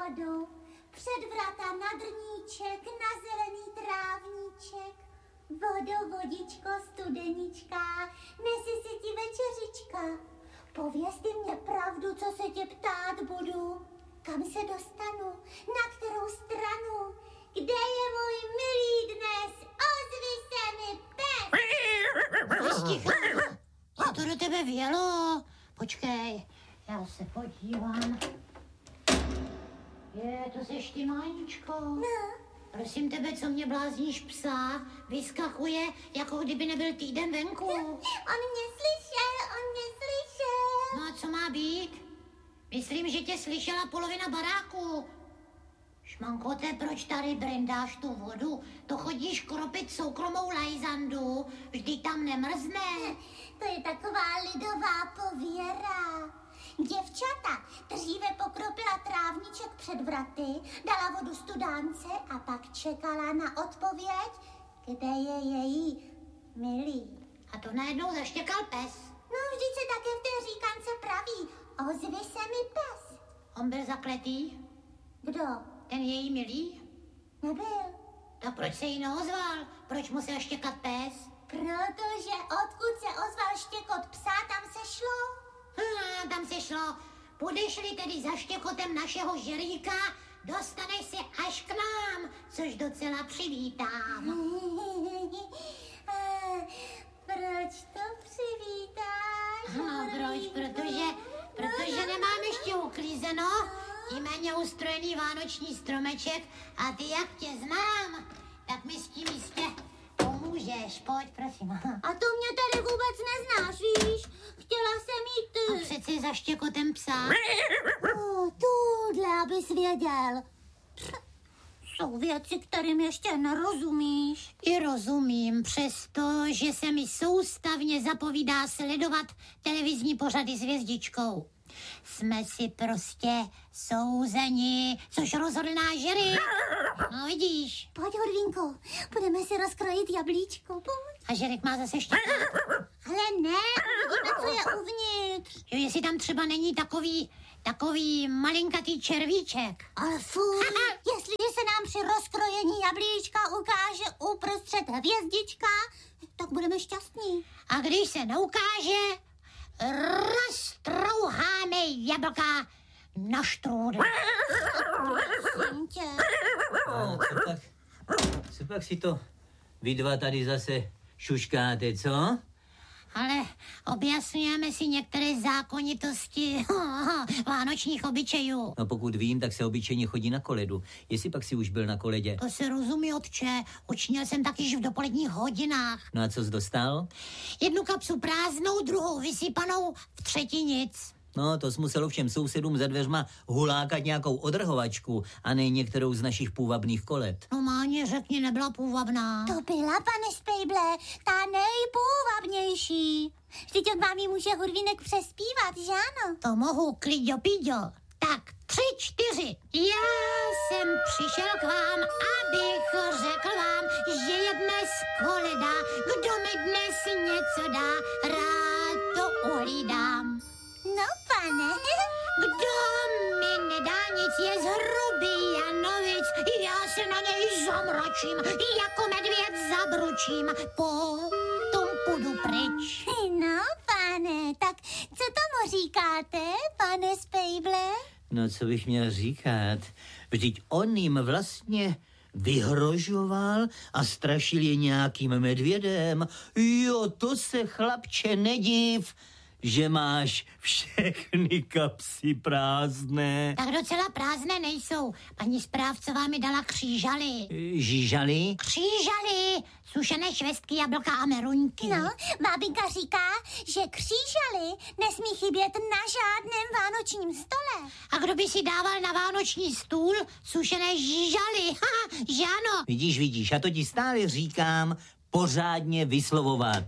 vodu, před vrata na drníček, na zelený trávníček. Vodo, vodičko, studenička, nesi si ti večeřička. Pověz ty mě pravdu, co se tě ptát budu. Kam se dostanu, na kterou stranu, kde je můj milý dnes, ozvi se mi pes. Sticha, co to do tebe vělo? Počkej, já se podívám. To seš ty, Máničko. No. Prosím tebe, co mě blázníš psa, vyskakuje, jako kdyby nebyl týden venku. On mě slyšel. No a co má být? Myslím, že tě slyšela polovina baráku. Šmankote, proč tady brendáš tu vodu? To chodíš kropit soukromou lajzandu, vždyť tam nemrzne. To je taková lidová pověra. Děvčata dříve pokropila trávníček před vraty, dala vodu studánce a pak čekala na odpověď, kde je její milý. A to najednou zaštěkal pes. No, vždyť se také v té říkance praví, ozvi se mi pes. On byl zakletý? Kdo? Ten její milý? Nebyl. Tak proč se jí neozval? Proč musel štěkat pes? Protože odkud se ozval štěkot psa, tam se šlo. Tam se šlo. Půjdeš-li tedy za štěkotem našeho žeríka, dostaneš se až k nám, což docela přivítám. Proč to přivítáš? No, proč? Protože nemám ještě uklízeno, tím méně ustrojený vánoční stromeček a ty, jak tě znám, tak mi s tím jistě pomůžeš. Pojď, prosím. A to mě tady vůbec neznáš, víš? Chtěla jsem jít... A přeci za štěkotem psa. Tuhle, abys věděl. Jsou věci, kterým ještě nerozumíš. I rozumím, přesto, že se mi soustavně zapovídá sledovat televizní pořady s hvězdičkou. Jsme si prostě souzeni, což rozhodl náš žerik. No vidíš. Pojď, Hurvínko, budeme si rozkrojit jablíčko, pojď. A žerik má zase štěkat. Ale ne, vidíme, co je uvnitř. Jo, jestli tam třeba není takový malinkatý červíček. Ale fuj, jestliže se nám při rozkrojení jablíčka ukáže uprostřed hvězdička, tak budeme šťastní. A když se neukáže, roztrouháme jablka na štrůdl. Prosím tě. No, co pak si to vy dva tady zase šuškáte, co? Ale objasňujeme si některé zákonitosti vánočních obyčejů. No pokud vím, tak se obyčejně chodí na koledu. Jestli pak si už byl na koledě. To se rozumí, otče. Učinil jsem tak již v dopoledních hodinách. No a co jsi dostal? Jednu kapsu prázdnou, druhou vysypanou, v třetí nic. No, to jsi musel všem sousedům za dveřma hulákat nějakou odrhovačku a ne některou z našich půvabných kolet. No Máně, řekni, nebyla půvabná. To byla, pane Spejble, ta nejpůvabnější. Vždyť on vám ji může Hurvínek přespívat, že ano? To mohu, kliďo píďo. Tak, 3, 4. Já jsem přišel k vám, abych řekl vám, že je dnes koleda. Kdo mi dnes něco dá, rád to uhlídám. No, pane. Kdo mi nedá nic, je zhrubý Janovic. Já se na něj zamračím, jako medvěd zabručím. Potom půjdu pryč. No, pane, tak co tomu říkáte, pane Spejble? No, co bych měl říkat? Vždyť on jim vlastně vyhrožoval a strašil je nějakým medvědem. Jo, to se, chlapče, nediv, že máš všechny kapsy prázdné. Tak docela prázdné nejsou. Paní správcová mi dala křížaly. Žížaly? Křížaly, sušené švestky, jablka a meruňky. No, bábinka říká, že křížaly nesmí chybět na žádném vánočním stole. A kdo by si dával na vánoční stůl sušené žížaly? Že ano? Vidíš, a to ti stále říkám pořádně vyslovovat.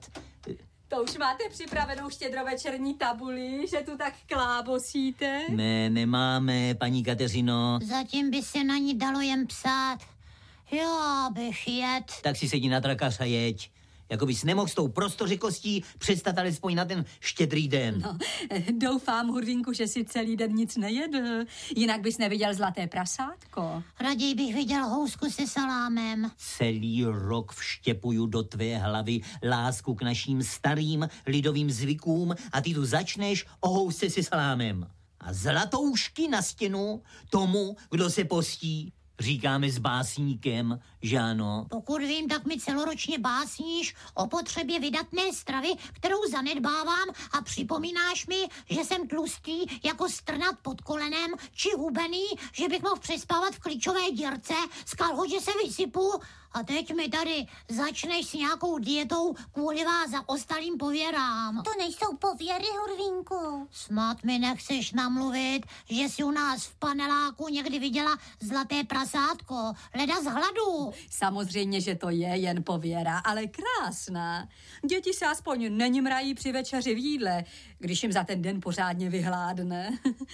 To už máte připravenou štědrovečerní tabuli, že tu tak klábosíte? Ne, nemáme, paní Kateřino. Zatím by se na ní dalo jen psát. Já bych jet. Tak si sedí na trakař a jeď. Jako bys nemohl s tou prostořikostí přestat alespoň na ten Štědrý den. No, doufám, Hurvínku, že si celý den nic nejedl. Jinak bys neviděl zlaté prasátko. Raději bych viděl housku se salámem. Celý rok vštěpuju do tvé hlavy lásku k našim starým lidovým zvykům a ty tu začneš o housce se salámem. A zlatoušky na stěnu tomu, kdo se postí. Říkáme s básníkem, že ano? Pokud vím, tak mi celoročně básníš o potřebě vydatné stravy, kterou zanedbávám a připomínáš mi, že jsem tlustý jako strnat pod kolenem či hubený, že bych mohl přespávat v klíčové dírce, z kalhože se vysypu a teď mi tady začneš s nějakou dietou kvůli vás zaostalým pověrám. To nejsou pověry, Hurvínku. Snad mi nechceš namluvit, že si u nás v paneláku někdy viděla zlaté prasátko, leda z hladu. Samozřejmě, že to je jen pověra, ale krásná. Děti se aspoň nenimrají při večeři v jídle, když jim za ten den pořádně vyhládne.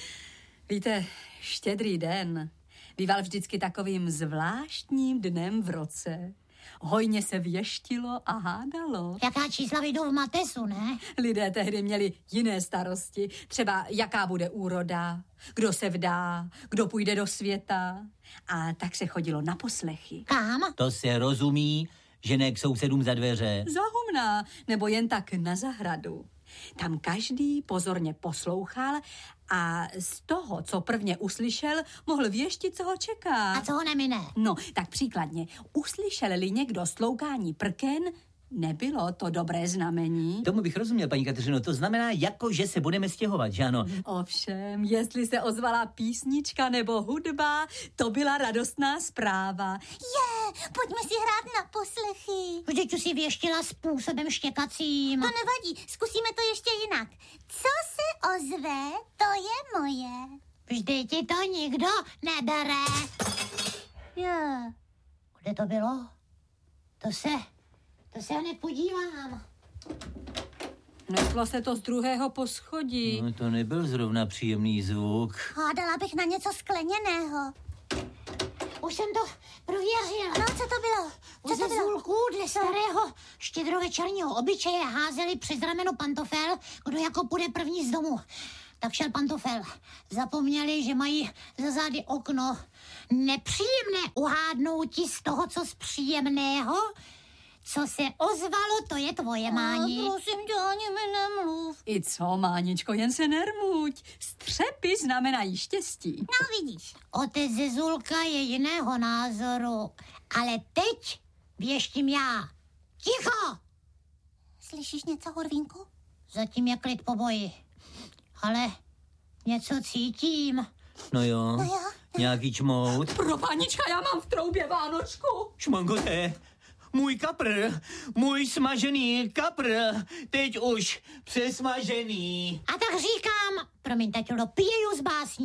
Víte, Štědrý den býval vždycky takovým zvláštním dnem v roce. Hojně se věštilo a hádalo. Jaká čísla vyjdou v Matesu, ne? Lidé tehdy měli jiné starosti, třeba jaká bude úroda, kdo se vdá, kdo půjde do světa. A tak se chodilo na poslechy. Kam? To se rozumí, že ne k sousedům za dveře. Za humna, nebo jen tak na zahradu. Tam každý pozorně poslouchal a z toho, co prvně uslyšel, mohl věštit, co ho čeká. A co ho nemine? No, tak příkladně, uslyšel-li někdo stloukání prken, nebylo to dobré znamení. Tomu bych rozuměl, paní Kateřino, to znamená jako, že se budeme stěhovat, že ano? Ovšem, jestli se ozvala písnička nebo hudba, to byla radostná zpráva. Pojďme si hrát na poslechy. Vždyť tu si věštila způsobem štěkacím. To nevadí, zkusíme to ještě jinak. Co se ozve, to je moje. Vždyť ti to nikdo nebere. Jo. Kde to bylo? To se hned podívám. Neslo se to z druhého poschodí. No, to nebyl zrovna příjemný zvuk. Hádala bych na něco skleněného. Už jsem to prověřil. No, co to bylo? Co to Ze bylo? zulků dle starého štědrovečerního obyčeje házeli přes rameno pantofel, kdo jako půjde první z domu. Tak šel pantofel. Zapomněli, že mají za zády okno. Nepříjemné uhádnouti z toho, co z příjemného. Co se ozvalo, to je tvoje, Máni. Prosím tě, ani mi nemluv. I co, Máničko, jen se nermuť. Střepy znamenají štěstí. No vidíš. Otec Zezulka je jiného názoru. Ale teď věštím já. Ticho! Slyšíš něco, Hurvínku? Zatím je klid po boji. Ale něco cítím. No jo, nějaký čmout. Pro Pánička, já mám v troubě Vánočku. Šmangote, můj kapr, můj smažený kapr, teď už přesmažený. A tak říkám, promiň, taťulo, piju z básní.